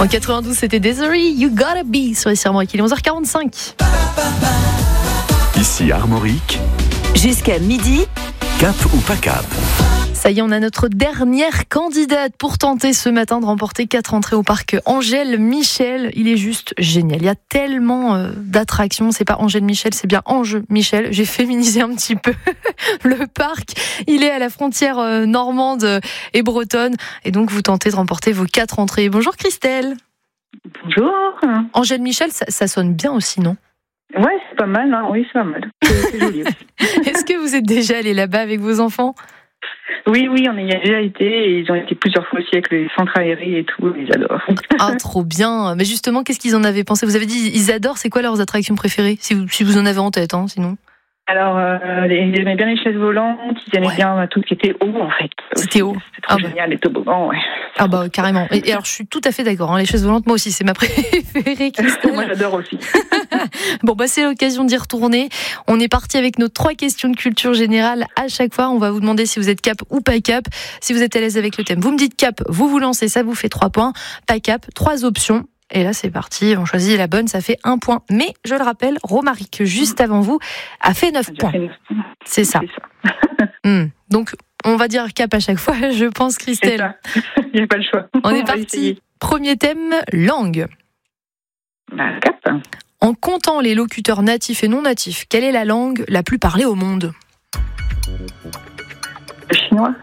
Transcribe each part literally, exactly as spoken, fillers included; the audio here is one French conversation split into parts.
En quatre-vingt-douze, c'était Desiree, You Gotta Be sur les Armorique. Il est onze heures quarante-cinq. Ici Armorique. Jusqu'à midi. Cap ou pas cap? Ça y est, on a notre dernière candidate pour tenter ce matin de remporter quatre entrées au parc Angèle Michel. Il est juste génial. Il y a tellement euh, d'attractions. C'est pas Angèle Michel, c'est bien Ange Michel. J'ai féminisé un petit peu le parc. Il est à la frontière euh, normande et bretonne. Et donc, vous tentez de remporter vos quatre entrées. Bonjour Christelle. Bonjour. Angèle Michel, ça, ça sonne bien aussi, non? Ouais, c'est pas mal. Hein. Oui, c'est pas mal. C'est, c'est joli aussi. Est-ce que vous êtes déjà allé là-bas avec vos enfants? Oui, oui, on y a déjà été et ils ont été plusieurs fois aussi avec les centres aérés et tout, ils adorent. Ah, trop bien. Mais justement, qu'est-ce qu'ils en avaient pensé? Vous avez dit, ils adorent, c'est quoi leurs attractions préférées? Si vous, si vous en avez en tête, hein, sinon. Alors, euh, ils aimaient bien les chaises volantes, ils aimaient ouais. bien tout ce qui était haut, en fait. C'était haut. C'était trop ah génial, bah. les toboggans, ouais. Ah bah, carrément. Et, et alors, je suis tout à fait d'accord, hein, les chaises volantes, moi aussi, c'est ma préférée, Christelle. Moi, j'adore aussi. Bon, bah, c'est l'occasion d'y retourner. On est parti avec nos trois questions de culture générale. À chaque fois, on va vous demander si vous êtes cap ou pas cap. Si vous êtes à l'aise avec le thème, vous me dites cap, vous vous lancez, ça vous fait trois points. Pas cap, trois options. Et là, c'est parti, on choisit la bonne, ça fait un point. Mais, je le rappelle, Romaric, juste avant vous, a fait neuf points. C'est ça. C'est ça. Hum. Donc, on va dire cap à chaque fois, je pense, Christelle. Il n'y a pas le choix. On, on est parti. Premier thème, langue. Bah, cap. En comptant les locuteurs natifs et non natifs, quelle est la langue la plus parlée au monde? Le chinois.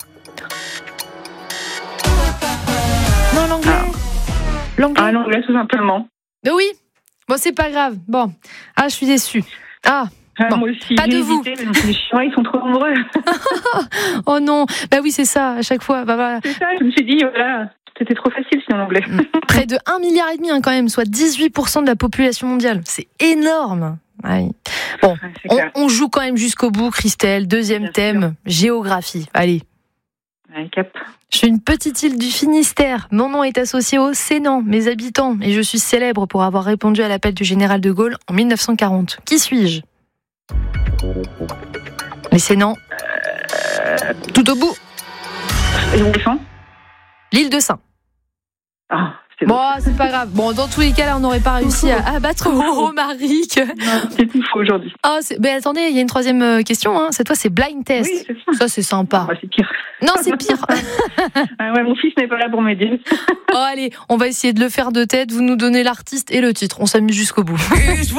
Non, l'anglais. Ah. L'anglais. Ah, l'anglais, tout simplement. Mais oui. Bon, c'est pas grave. Bon. Ah, je suis déçue. Ah. Ah, bon. Moi aussi, pas de vous. Hésité, mais les Chinois, ils sont trop nombreux. Oh non. Bah oui, c'est ça, à chaque fois. Bah, bah. C'est ça, je me suis dit, voilà, c'était trop facile sinon l'anglais. Près de un milliard et demi, hein, quand même, soit dix-huit pour cent de la population mondiale. C'est énorme. Ouais. Bon, ouais, on, on joue quand même jusqu'au bout, Christelle. Deuxième Bien thème, sûr. Géographie. Allez. Ouais, cap. Je suis une petite île du Finistère. Mon nom est associé au Sénan, mes habitants, et je suis célèbre pour avoir répondu à l'appel du général de Gaulle en mille neuf cent quarante. Qui suis-je? Les Sénans. Euh... Tout au bout. L'île de Saint. L'île de Saint. Ah. C'est bon, c'est pas grave. Bon, dans tous les cas, là, on n'aurait pas réussi à abattre Romaric. C'est tout faux aujourd'hui. Ah, oh, mais attendez, il y a une troisième question. Hein. Cette fois, c'est blind test. Oui, c'est ça. Ça, c'est sympa. Ah, bah, c'est pire. Non, c'est pire. Ah ouais, mon fils n'est pas là pour m'aider. Oh, allez, on va essayer de le faire de tête. Vous nous donnez l'artiste et le titre. On s'amuse jusqu'au bout.